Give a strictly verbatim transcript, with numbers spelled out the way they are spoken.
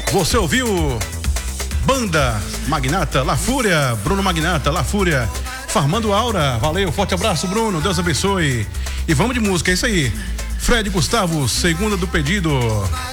Você ouviu Banda Magnata, La Fúria, Bruno Magnata, La Fúria, Farmando Aura. Valeu, forte abraço, Bruno, Deus abençoe. E vamos de música, é isso aí. Fred Gustavo, Segunda do Pedido.